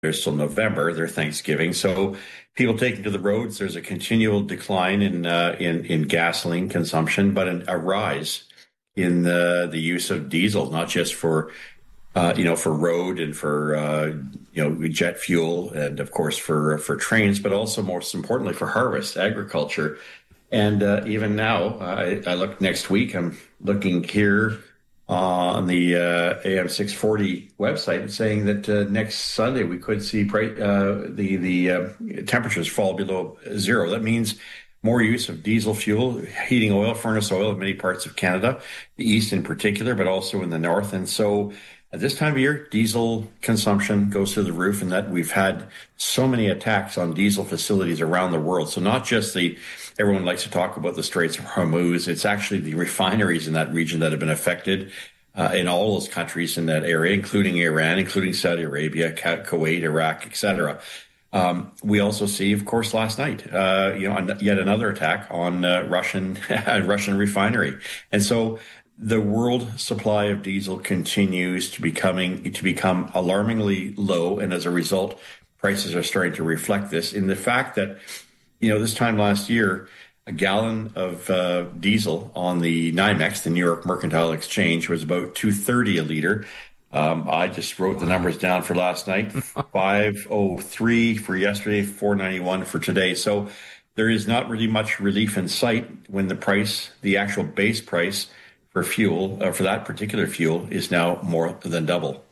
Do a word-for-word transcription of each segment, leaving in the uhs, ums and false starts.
there's till November, their Thanksgiving. So people taking to the roads, there's a continual decline in uh, in in gasoline consumption, but an, a rise in the the use of diesel, not just for uh, you know for road and for uh, you know jet fuel, and of course for for trains, but also most importantly for harvest, agriculture. And uh, even now, I, I look next week. I'm looking here uh, on the uh, A M six forty website, saying that uh, next Sunday we could see price, uh, the the uh, temperatures fall below zero. That means more use of diesel fuel, heating oil, furnace oil in many parts of Canada, the east in particular, but also in the north. And so at this time of year, diesel consumption goes through the roof, and that we've had so many attacks on diesel facilities around the world. So not just the, everyone likes to talk about the Straits of Hormuz. It's actually the refineries in that region that have been affected uh, in all those countries in that area, including Iran, including Saudi Arabia, Kuwait, Iraq, et cetera. Um, we also see, of course, last night, uh, you know, yet another attack on uh, Russian Russian refinery. And so the world supply of diesel continues to becoming to become alarmingly low, and as a result, prices are starting to reflect this in the fact that, you know, this time last year, a gallon of uh, diesel on the NYMEX, the New York Mercantile Exchange, was about two thirty a liter. Um, I just wrote the numbers down for last night: five oh three for yesterday, four ninety-one for today. So there is not really much relief in sight when the price, the actual base price for fuel, uh, for that particular fuel, is now more than double.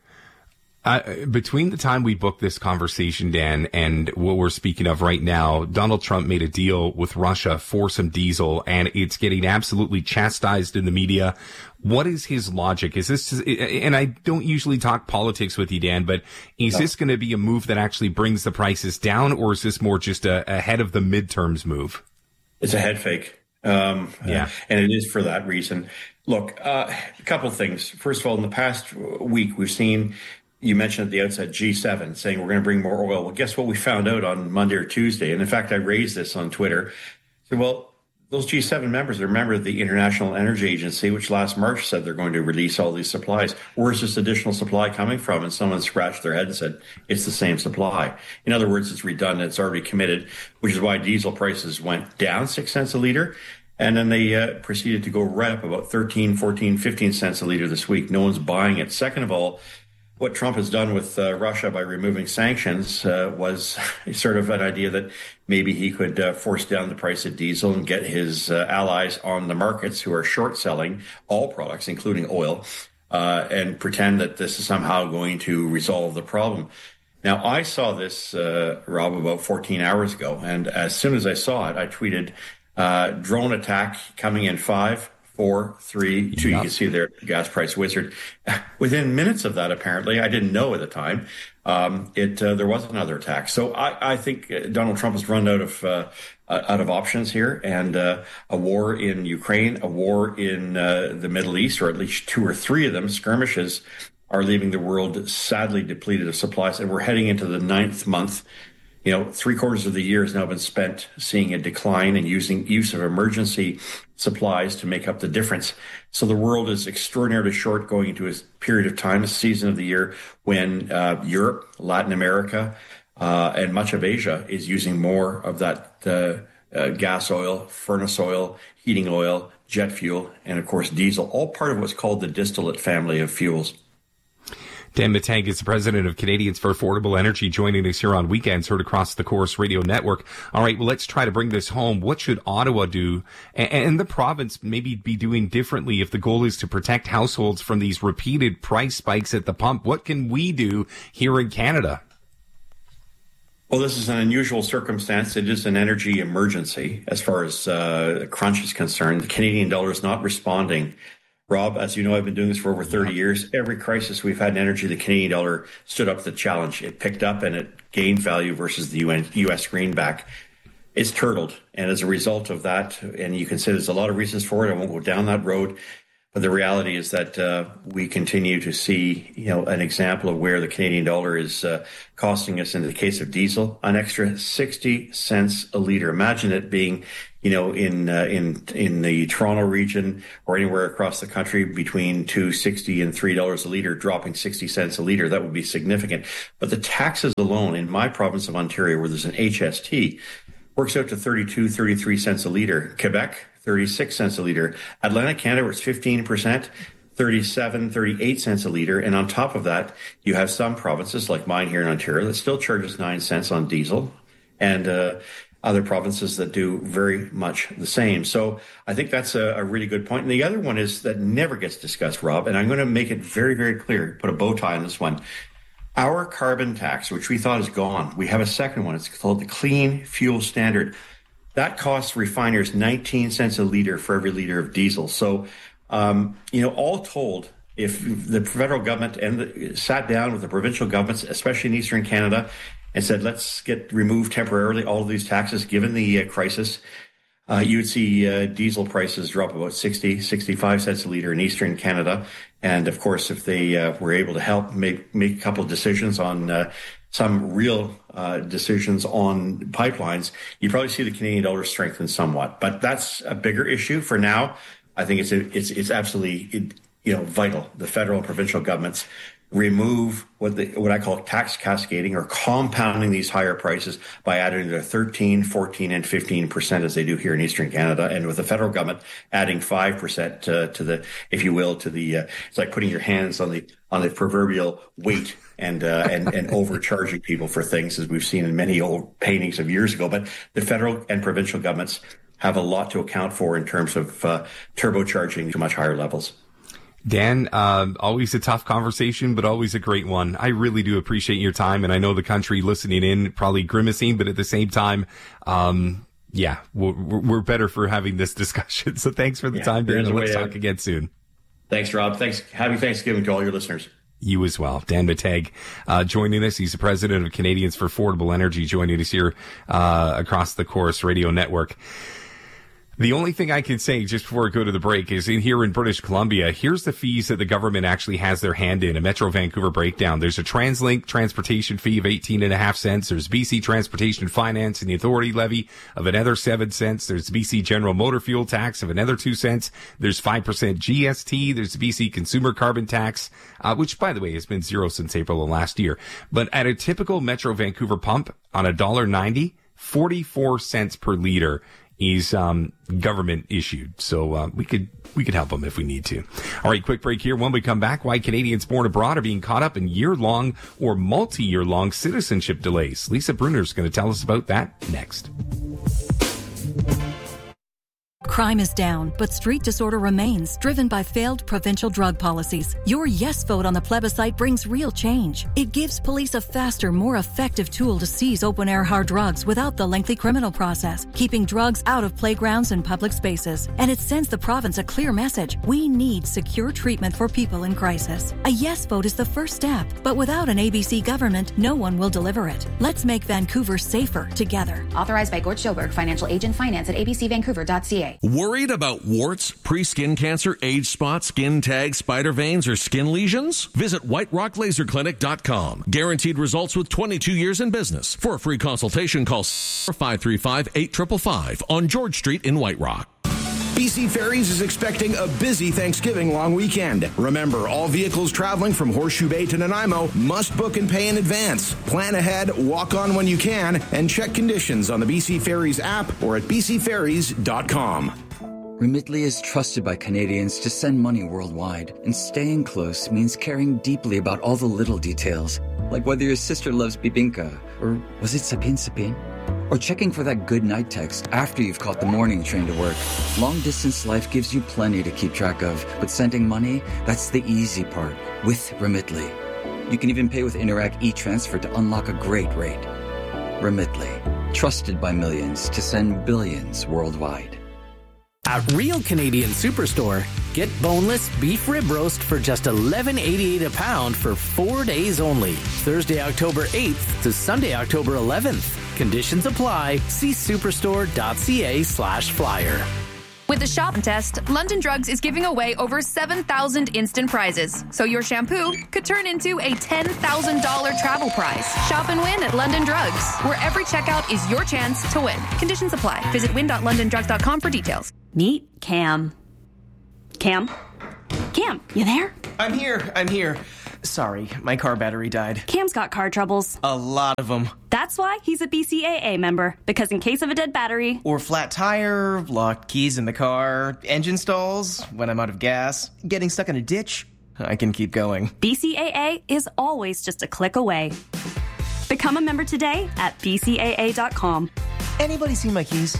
Uh, between the time we booked this conversation, Dan, and what we're speaking of right now, Donald Trump made a deal with Russia for some diesel, and it's getting absolutely chastised in the media. What is his logic? Is this, and I don't usually talk politics with you, Dan, but is no. this going to be a move that actually brings the prices down, or is this more just a ahead of the midterms move? It's a head fake. Um, yeah. And it is for that reason. Look, uh, a couple of things. First of all, in the past week, we've seen, you mentioned at the outset, G seven saying we're going to bring more oil. Well, guess what we found out on Monday or Tuesday? And in fact, I raised this on Twitter. So, well, those G seven members are members of the International Energy Agency, which last March said they're going to release all these supplies. Where's this additional supply coming from? And someone scratched their head and said, it's the same supply. In other words, it's redundant. It's already committed, which is why diesel prices went down six cents a liter. And then they uh, proceeded to go right up about thirteen, fourteen, fifteen cents a liter this week. No one's buying it. Second of all, what Trump has done with uh, Russia by removing sanctions uh, was sort of an idea that maybe he could uh, force down the price of diesel and get his uh, allies on the markets who are short selling all products, including oil, uh, and pretend that this is somehow going to resolve the problem. Now, I saw this, uh, Rob, about fourteen hours ago. And as soon as I saw it, I tweeted, uh, drone attack coming in five, four, three, two. Yep. You can see there, gas price wizard. Within minutes of that, apparently, I didn't know at the time, um, it uh, there was another attack. So I, I think Donald Trump has run out of uh, out of options here, and uh, a war in Ukraine, a war in uh, the Middle East, or at least two or three of them, skirmishes, are leaving the world sadly depleted of supplies, and we're heading into the ninth month. You know, three quarters of the year has now been spent seeing a decline and using use of emergency supplies to make up the difference. So the world is extraordinarily short going into a period of time, a season of the year when uh, Europe, Latin America, uh, and much of Asia is using more of that uh, uh, gas oil, furnace oil, heating oil, jet fuel, and of course diesel, all part of what's called the distillate family of fuels. Dan Matang is the president of Canadians for Affordable Energy, joining us here on Weekends, heard across the Corus Radio Network. All right, well, let's try to bring this home. What should Ottawa do and, and the province maybe be doing differently if the goal is to protect households from these repeated price spikes at the pump? What can we do here in Canada? Well, this is an unusual circumstance. It is an energy emergency as far as uh, crunch is concerned. The Canadian dollar is not responding. Rob, as you know, I've been doing this for over thirty years. Every crisis we've had in energy, the Canadian dollar stood up to the challenge. It picked up and it gained value versus the U S greenback. It's turtled. And as a result of that, and you can say there's a lot of reasons for it, I won't go down that road. But the reality is that uh, we continue to see, you know, an example of where the Canadian dollar is uh, costing us, in the case of diesel, an extra sixty cents a litre. Imagine it being, you know, in uh, in in the Toronto region or anywhere across the country between two sixty and three dollars a litre, dropping sixty cents a litre. That would be significant. But the taxes alone in my province of Ontario, where there's an H S T, works out to thirty-two, thirty-three cents a litre. Quebec, thirty-six cents a litre. Atlantic Canada, where it's fifteen percent, thirty-seven, thirty-eight cents a litre. And on top of that, you have some provinces like mine here in Ontario that still charges nine cents on diesel, and uh, other provinces that do very much the same. So I think that's a, a really good point. And the other one is that never gets discussed, Rob, and I'm going to make it very, very clear, put a bow tie on this one. Our carbon tax, which we thought is gone, we have a second one. It's called the Clean Fuel Standard. That costs refiners nineteen cents a litre for every litre of diesel. So, um, you know, all told, if the federal government and the, sat down with the provincial governments, especially in Eastern Canada, and said, let's get removed temporarily all of these taxes, given the uh, crisis, uh, you would see uh, diesel prices drop about sixty, sixty-five cents a litre in Eastern Canada. And of course, if they uh, were able to help make, make a couple of decisions on uh, some real uh, decisions on pipelines, you'd probably see the Canadian dollar strengthen somewhat. But that's a bigger issue for now. I think it's a, it's it's absolutely it, you know vital. The federal and provincial governments remove what the what I call tax cascading, or compounding these higher prices by adding to thirteen, fourteen, and fifteen percent as they do here in Eastern Canada, and with the federal government adding five percent uh, to the, if you will, to the uh, it's like putting your hands on the on the proverbial weight and uh, and and overcharging people for things, as we've seen in many old paintings of years ago. But the federal and provincial governments have a lot to account for in terms of uh, turbocharging to much higher levels. Dan, uh, always a tough conversation, but always a great one. I really do appreciate your time, and I know the country listening in probably grimacing, but at the same time, um, yeah, we're, we're better for having this discussion. So thanks for the yeah, time, Dan, and let's talk out. again soon. Thanks, Rob. Thanks. Happy Thanksgiving to all your listeners. You as well. Dan Mateg, uh, joining us. He's the president of Canadians for Affordable Energy, joining us here, uh, across the Chorus Radio Network. The only thing I can say just before I go to the break is in here in British Columbia, here's the fees that the government actually has their hand in. A Metro Vancouver breakdown. There's a TransLink transportation fee of eighteen and a half cents. There's B C Transportation Finance and the Authority levy of another seven cents. There's B C General Motor Fuel Tax of another two cents. There's five percent G S T. There's the B C Consumer Carbon Tax, uh, which by the way has been zero since April of last year. But at a typical Metro Vancouver pump on one dollar ninety, forty-four cents per liter is um government issued. So uh, we could we could help them if we need to. All right, quick break here. When we come back, why Canadians born abroad are being caught up in year-long or multi-year-long citizenship delays. Lisa Bruner's going to tell us about that next. Crime is down, but street disorder remains, driven by failed provincial drug policies. Your yes vote on the plebiscite brings real change. It gives police a faster, more effective tool to seize open-air hard drugs without the lengthy criminal process, keeping drugs out of playgrounds and public spaces. And it sends the province a clear message. We need secure treatment for people in crisis. A yes vote is the first step, but without an A B C government, no one will deliver it. Let's make Vancouver safer together. Authorized by Gort Schoberg, financial agent, finance at a b c vancouver dot c a. Worried about warts, pre-skin cancer, age spots, skin tags, spider veins, or skin lesions? Visit white rock laser clinic dot com. Guaranteed results with twenty-two years in business. For a free consultation, call five three five, eight five five five on George Street in White Rock. B C Ferries is expecting a busy Thanksgiving long weekend. Remember, all vehicles traveling from Horseshoe Bay to Nanaimo must book and pay in advance. Plan ahead, walk on when you can, and check conditions on the B C Ferries app or at b c ferries dot com. Remitly is trusted by Canadians to send money worldwide, and staying close means caring deeply about all the little details, like whether your sister loves bibinka, or was it sapin sapin? Or checking for that good night text after you've caught the morning train to work. Long-distance life gives you plenty to keep track of, but sending money, that's the easy part, with Remitly. You can even pay with Interac e-Transfer to unlock a great rate. Remitly, trusted by millions to send billions worldwide. At Real Canadian Superstore, get boneless beef rib roast for just eleven eighty-eight a pound for four days only. Thursday, October eighth to Sunday, October eleventh. Conditions apply. See superstore dot c a slash flyer. With the shop test, London Drugs is giving away over seven thousand instant prizes. So your shampoo could turn into a ten thousand dollars travel prize. Shop and win at London Drugs, where every checkout is your chance to win. Conditions apply. Visit win dot london drugs dot com for details. Meet Cam. Cam? Cam, you there? I'm here. I'm here. Sorry, my car battery died. Cam's got car troubles. A lot of them. That's why he's a B C A A member, because in case of a dead battery... Or flat tire, locked keys in the car, engine stalls, when I'm out of gas, getting stuck in a ditch, I can keep going. B C A A is always just a click away. Become a member today at b c a a dot com. Anybody see my keys?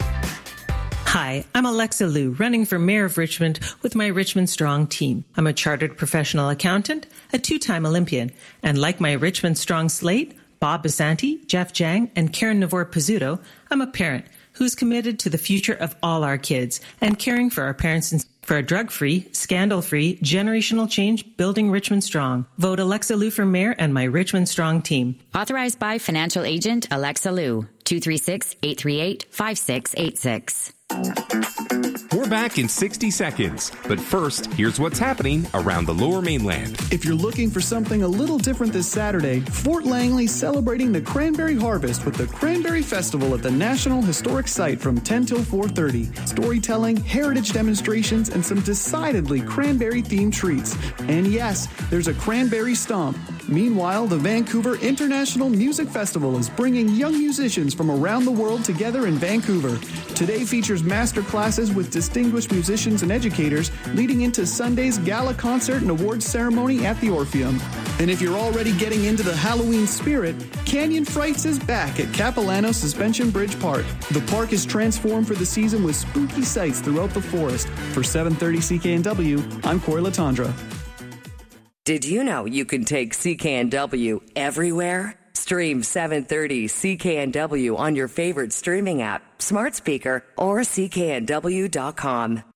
Hi, I'm Alexa Liu, running for Mayor of Richmond with my Richmond Strong team. I'm a chartered professional accountant, a two-time Olympian, and like my Richmond Strong slate, Bob Basanti, Jeff Jang, and Karen Navor-Pizzuto, I'm a parent who's committed to the future of all our kids and caring for our parents and for a drug-free, scandal-free, generational change, building Richmond Strong. Vote Alexa Liu for Mayor and my Richmond Strong team. Authorized by financial agent Alexa Liu, two three six, eight three eight, five six eight six. We're back in sixty seconds. But first, here's what's happening around the Lower Mainland. If you're looking for something a little different this Saturday, Fort Langley's celebrating the cranberry harvest with the Cranberry Festival at the National Historic Site from ten till four thirty. Storytelling, heritage demonstrations, and some decidedly cranberry-themed treats. And yes, there's a cranberry stomp. Meanwhile, the Vancouver International Music Festival is bringing young musicians from around the world together in Vancouver. Today features master classes with distinguished musicians and educators, leading into Sunday's gala concert and awards ceremony at the Orpheum. And if you're already getting into the Halloween spirit, Canyon Frights is back at Capilano Suspension Bridge Park. The park is transformed for the season with spooky sights throughout the forest. For seven thirty C K N W, I'm Corey Latondra. Did you know you can take C K N W everywhere? Stream seven thirty C K N W on your favorite streaming app, smart speaker, or C K N W dot com.